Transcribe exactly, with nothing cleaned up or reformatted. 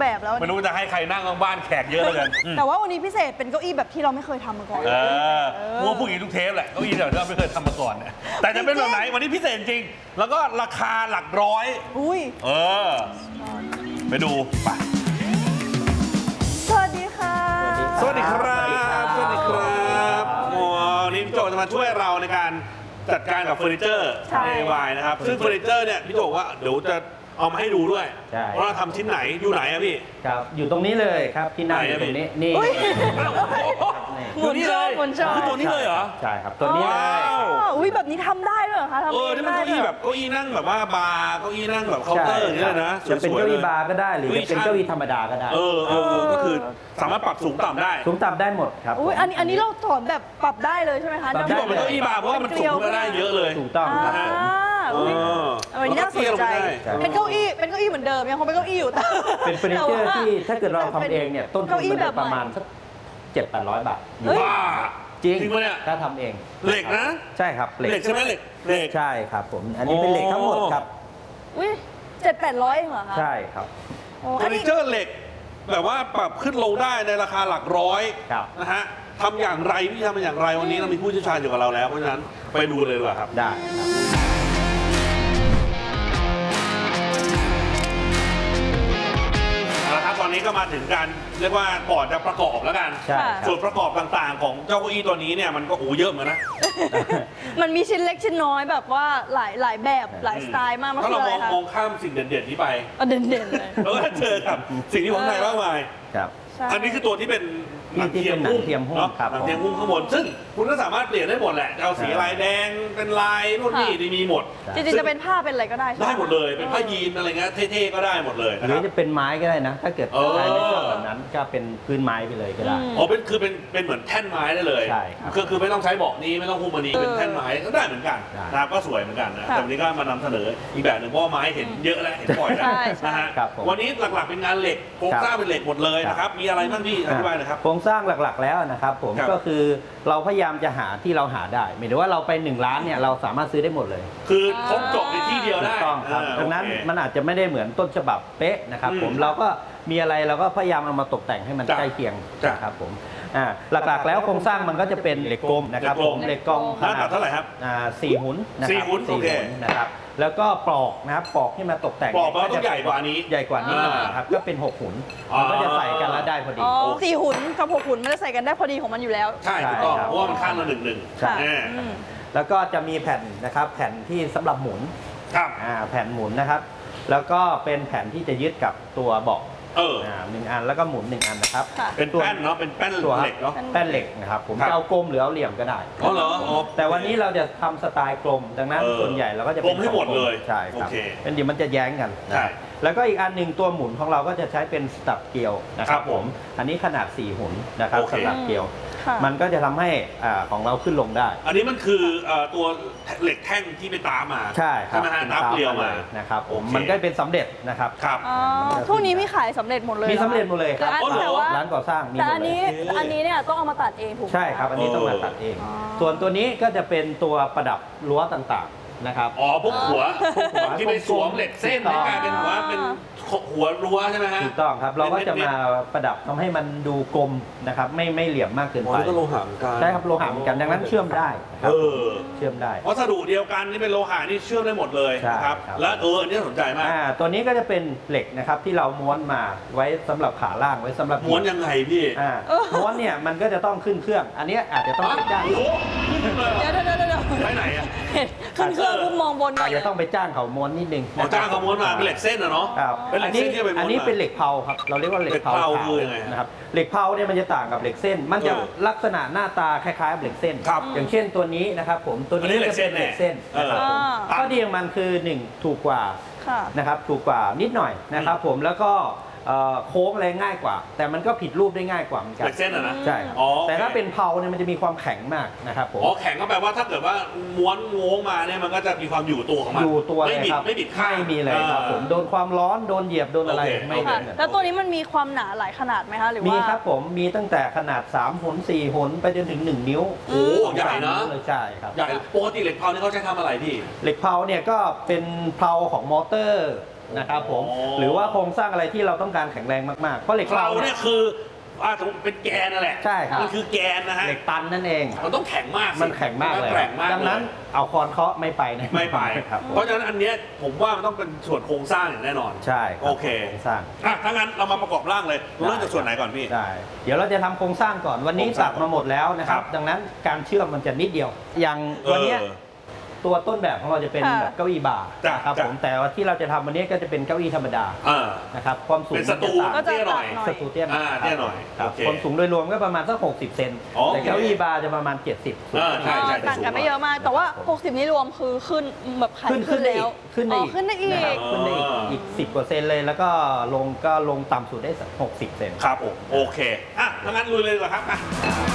แบบแล้วไม่รู้จะให้ใครนั่งบ้านแขกเยอะเลยกันแต่ว่าวันนี้พิเศษเป็นเก้าอี้แบบที่เราไม่เคยทำมาก่อนเออมัวผู้หญิงทุกเทปแหละเก้าอี้แบบที่เราไม่เคยทำมาก่อนเนี่ยแต่จะเป็นแบบไหนวันนี้พิเศษจริงแล้วก็ราคาหลักร้อยอุ้ยเออไปดูไปสวัสดีค่ะสวัสดีครับสวัสดีครับโอ้นี่พี่โจจะมาช่วยเราในการจัดการกับเฟอร์นิเจอร์ในวายนะครับซึ่งเฟอร์นิเจอร์เนี่ยพี่โจว่าเดี๋ยวจะเอามาให้ดูด้วยว่าเราทำชิ้นไหนอยู่ไหนอะพี่ครับอยู่ตรงนี้เลยครับที่นั่งอยู่ตรงนี้นี่หมุนนี่เลยคือตัวนี้เลยเหรอใช่ครับตัวนี้เลยอุ้ยแบบนี้ทำได้ด้วยเหรอคะทำเออที่มันเก้าอี้แบบเก้าอี้นั่งแบบว่าบาร์เก้าอี้นั่งแบบเคาน์เตอร์อย่างเงี้ยนะจะเป็นเก้าอี้บาร์ก็ได้หรือจะเป็นเก้าอี้ธรรมดาก็ได้เออเออก็คือสามารถปรับสูงต่ำได้สูงต่ำได้หมดครับอุ้ยอันนี้อันนี้เราถอนแบบปรับได้เลยใช่ไหมคะที่บอกเป็นเก้าอี้บาร์เพราะว่ามันสูงได้เยอะเลยถูกต้องนะฮะอันนี้น่าสนใจเป็นเก้าอี้เป็นเก้าอี้เหมือนเดิมยังคงเป็นเก้าอี้อยู่แต่เป็นเฟอร์นิเจอร์ที่ถ้าเกิดเราทำเองเนี่ยต้นทุนมันประมาณสักเจ็ดแปดร้อยบาทว้าจริงจริงไหมเนี่ยถ้าทำเองเหล็กนะใช่ครับเหล็กใช่ไหมเหล็กเหล็กใช่ครับผมอันนี้เป็นเหล็กทั้งหมดครับอุ้ยเจ็ดแปดร้อยเหรอคะใช่ครับเฟอร์นิเจอร์เหล็กแบบว่าปรับขึ้นลงได้ในราคาหลักร้อยนะฮะทำอย่างไรพี่ทำอย่างไรวันนี้เรามีผู้เชี่ยวชาญอยู่กับเราแล้วเพราะฉะนั้นไปดูเลยดีกว่าครับได้ครับตอนนี้ก็มาถึงการเรียกว่าก่อนจะประกอบแล้วกันส่วนประกอบต่างๆของเจ้าเก้าอี้ตัวนี้เนี่ยมันก็โอ้เยอะเหมือนกันนะมันมีชิ้นเล็กชิ้นน้อยแบบว่าหลายหลายแบบหลายสไตล์มากถ้าเรามองมองข้ามสิ่งเด่นๆนี้ไปเด่นๆเลยแล้วก็เจอกับสิ่งที่ผมไทยมากมายอันนี้คือตัวที่เป็นหนังเทียมหุ้มเนาะหนังเทียมหุ้มข้างบนซึ่งคุณก็สามารถเปลี่ยนได้หมดแหละจะเอาสีลายแดงเป็นลายนู่นนี่มีหมดจริงๆจะเป็นผ้าเป็นอะไรก็ได้ได้หมดเลยเป็นผ้ายีนอะไรเงี้ยเท่ๆก็ได้หมดเลยหรือจะเป็นไม้ก็ได้นะถ้าเกิดใครไม่ชอบแบบนั้นก็เป็นพื้นไม้ไปเลยก็ได้อ๋อเป็นคือเป็นเป็นเหมือนแท่นไม้ได้เลยใช่ครับคือคือไม่ต้องใช้เบาะนี้ไม่ต้องหุ้มอันนี้เป็นแท่นไม้ก็ได้เหมือนกันนะครับก็สวยเหมือนกันนะแต่วันนี้ก็มานำเสนออีกแบบหนึ่งเพราะไม้เห็นเยอะแล้วเห็นบ่อยแล้วนะฮะวันนี้หลักๆเป็นงานเหล็กโครงสร้างเป็นเหล็กหมดเลยนะครับมีอะไรบ้างพี่อธิบายนะครับโครงสร้างหลักๆแล้วนะครับผมก็คือเราพยายามจะหาที่เราหาได้หมายถึงว่าเราไปหนึ่งร้านเนี่ยเราสามารถซื้อได้หมดเลยคือครบจบในที่เดียวได้ต้องครับดังนั้นมันอาจจะไม่ได้เหมือนต้นฉบับเป๊ะนะครับผมเราก็มีอะไรเราก็พยายามเอามาตกแต่งให้มันใกล้เคียงนะครับผมหลักๆแล้วโครงสร้างมันก็จะเป็นเหล็กกลมนะครับผมเหล็กกลมขนาดเท่าไหร่ครับสี่หุ่นนะครับสี่หุ่นโอเคนะครับแล้วก็ปลอกนะครับปลอกที่มาตกแต่งปลอกก็จะใหญ่กว่านี้ใหญ่กว่านี้นะครับก็เป็นหกหุ่นมันก็จะใส่กันแล้วได้พอดีสี่หุ่นกับหกหุ่นมันจะใส่กันได้พอดีของมันอยู่แล้วใช่ถูกต้องเพราะว่ามันข้างละหนึ่งหนึ่งใช่แล้วก็จะมีแผ่นนะครับแผ่นที่สำหรับหมุนครับแผ่นหมุนนะครับแล้วก็เป็นแผ่นที่จะยึดกับตัวเบาะเออหนึ่งอันแล้วก็หมุนหนึ่งอันนะครับเป็นแป้นเนาะเป็นแป้นเหล็กเนาะแป้นเหล็กนะครับผมจะเอากลมหรือเอาเหลี่ยมก็ได้อ๋อเหรอแต่วันนี้เราจะทำสไตล์กลมดังนั้นส่วนใหญ่เราก็จะกลมให้หมดเลยใช่ครับเป็นเดี๋ยวมันจะแย้งกันแล้วก็อีกอันหนึ่งตัวหมุนของเราก็จะใช้เป็นสตับเกลียวนะครับผมอันนี้ขนาดสี่หุ่นนะครับสตับเกลียวมันก็จะทำให้ของเราขึ้นลงได้อันนี้มันคือตัวเหล็กแท่งที่ไปตามมาใช่ครับตามเกลียวมานะครับผมมันก็เป็นสำเร็จนะครับครับทุกนี้มีขายสำเร็จหมดเลยมีสำเร็จหมดเลยครับร้านก่อสร้างมีแต่อันนี้อันนี้เนี่ยต้องเอามาตัดเองถูกไหมใช่ครับอันนี้ต้องมาตัดเองส่วนตัวนี้ก็จะเป็นตัวประดับรั้วต่างๆนะครับอ๋อพวกหัวที่ไปสวมเหล็กเส้นให้กลายเป็นหัวเป็นหัวรั้วใช่ไหมฮะถูกต้องครับเราก็จะมาประดับทำให้มันดูกลมนะครับไม่ไม่เหลี่ยมมากเกินไปก็โลหะเหมือนกันใช่ครับโลหะเหมือนกันดังนั้นเชื่อมได้ครับเชื่อมได้วัสดุเดียวกันนี่เป็นโลหะนี่เชื่อมได้หมดเลยนะครับและเออเนี่ยสนใจมากตัวนี้ก็จะเป็นเหล็กนะครับที่เราม้วนมาไว้สำหรับขาล่างไว้สำหรับม้วนยังไงพี่ม้วนเนี่ยมันก็จะต้องขึ้นเครื่องอันนี้อาจจะต้องไปจ้างเดี๋ยวเดี๋ยวเดี๋ยวไปไหนอ่ะขึ้นเครื่องมุมมองบนอาจจะต้องไปจ้างเขาม้วนนิดนึงจ้างเขาม้วนมาเป็นเหล็กเส้นอะเนาะเป็นเหล็กเส้นที่ไปม้วนอันนี้เป็นเหล็กเผาครับเราเรียกว่าเหล็กเผานะครับเหล็กเผาเนี่ยมันจะต่างกับเหล็กเส้นมันจะลักษณะหน้าตาคล้ายๆกับเหล็กเส้นอย่างเช่นตัวนี้นะครับผมตัวนี้จะเป็นเหล็กเส้นนะครับข้อดีของมันคือหนึ่งถูกกว่านะครับถูกกว่านิดหน่อยนะครับผมแล้วก็โค้งอะไรง่ายกว่าแต่มันก็ผิดรูปได้ง่ายกว่าเหมือนกันเหล็กเส้นอะนะใช่แต่ถ้าเป็นเผาเนี่ยมันจะมีความแข็งมากนะครับผมอ๋อแข็งก็แปลว่าถ้าเกิดว่าม้วนโง้งมาเนี่ยมันก็จะมีความอยู่ตัวของมันอยู่ตัวเลยครับไม่บิดข้างไม่มีเลยครับผมโดนความร้อนโดนเหยียบโดนอะไรไม่เป็นแล้วตัวนี้มันมีความหนาหลายขนาดไหมคะหรือว่ามีครับผมมีตั้งแต่ขนาดสามหนสี่หนไปจนถึงหนึ่งนิ้วโอ้ใหญ่นะใช่ครับใหญ่ปกติเหล็กเผานี่เขาใช้ทำอะไรพี่เหล็กเผาเนี่ยก็เป็นเผาของมอเตอร์นะครับผมหรือว่าโครงสร้างอะไรที่เราต้องการแข็งแรงมากๆเพราะเหล็กเราเราเนี่ยคืออ่าเป็นแกนนั่นแหละใช่ครับมันคือแกนนะฮะเหล็กตันนั่นเองมันต้องแข็งมากสิมันแข็งมากเลยแข็งมากดังนั้นเลยเอาคอนเคาะไม่ไปนะไม่ไปครับเพราะฉะนั้นอันเนี้ยผมว่ามันต้องเป็นส่วนโครงสร้างอย่างแน่นอนใช่รับโอเคโครงสร้างอ่ะถ้างั้นเรามาประกอบร่างเลยเริ่มจากส่วนไหนก่อนพี่ได้เดี๋ยวเราจะทำโครงสร้างก่อนวันนี้โครงสร้าตังดมาหมดแล้วนะครัครับ บดังนั้นการเชื่อมมันจะนิดเดียว อย่างวันเนี้ยเออตัวต้นแบบของเราจะเป็นค่ะแบบเก้าอี้บาร์จ้ะนะครับจ้ะผมแต่ว่าที่เราจะทำวันนี้ก็จะเป็นเก้าอี้ธรรมดาอ่านะครับความสูงเป็นสตูมันก็จะจะเตี้ยหน่อยตัดหน่อยสตูเตี้ยอ่าเตี้ยหน่อยครับโอเคความสูงโดยรวมก็ประมาณสักหกสิบเซนอ๋อแต่เก้าอี้บาร์จะประมาณเจ็ดสิบอ่าใช่ใช่ต่างกันไม่เยอะมาก แต่ว่า หกสิบ นี่รวมคือขึ้นแบบขันขึ้นขึ้นได้แล้อีวกขึ้นได้อ๋อีอก ขึ้นได้อีนะครักบขึ้นได้อีกอีกสิบกว่าเซนเลยแล้วก็ลงก็ลงต่ำสุดได้สักหกสิบเซนครับผมโอเคอ่ะถ้างั้นลุยเลยดีกว่าครับอ่ะ